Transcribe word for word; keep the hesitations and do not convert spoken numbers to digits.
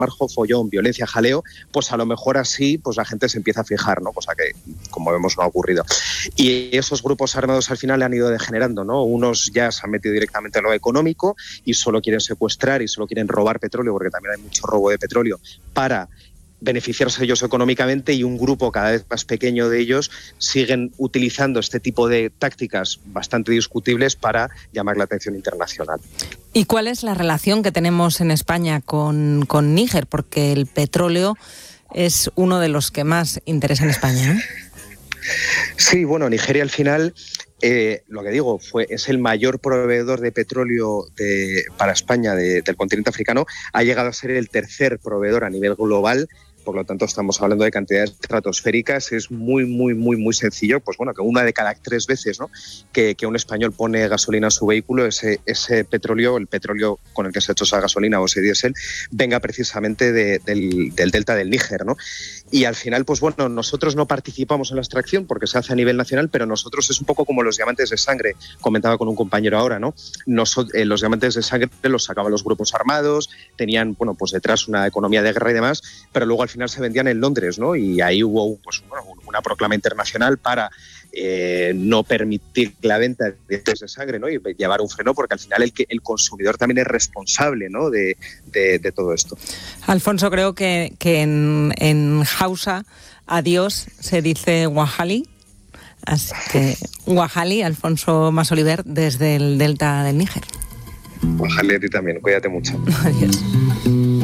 marjo, follón, violencia, jaleo, pues a lo mejor así pues la gente se empieza a fijar, ¿no? Cosa que, como vemos, no ha ocurrido. Y esos grupos armados al final han ido degenerando, ¿no? Unos ya se han metido directamente en lo económico y solo quieren secuestrar y solo quieren robar petróleo, porque también hay mucho robo de petróleo, para beneficiarse ellos económicamente, y un grupo cada vez más pequeño de ellos siguen utilizando este tipo de tácticas bastante discutibles para llamar la atención internacional. ¿Y cuál es la relación que tenemos en España con, con Níger? Porque el petróleo es uno de los que más interesa en España, ¿no? Sí, bueno, Nigeria al final, eh, lo que digo, fue es el mayor proveedor de petróleo de, para España de, del continente africano. Ha llegado a ser el tercer proveedor a nivel global. Por lo tanto, estamos hablando de cantidades estratosféricas. Es muy, muy, muy, muy sencillo, pues bueno, que una de cada tres veces, ¿no?, que, que un español pone gasolina a su vehículo, ese, ese petróleo, el petróleo con el que se ha hecho esa gasolina o ese diésel, venga precisamente de, del, del delta del Níger, ¿no? Y al final, pues bueno, nosotros no participamos en la extracción porque se hace a nivel nacional, pero nosotros es un poco como los diamantes de sangre, comentaba con un compañero ahora, ¿no? Nos, eh, los diamantes de sangre los sacaban los grupos armados, tenían, bueno, pues detrás una economía de guerra y demás, pero luego al final se vendían en Londres, ¿no? Y ahí hubo, pues, bueno, una proclama internacional para eh, no permitir la venta de diamantes de sangre, ¿no? Y llevar un freno, porque al final el, que, el consumidor también es responsable, ¿no?, de, de, de todo esto. Alfonso, creo que, que en, en Hausa adiós se dice Wahali. Así que Wahali, Alfonso Masoliver, desde el delta del Níger. Wahali a ti también, cuídate mucho. Adiós.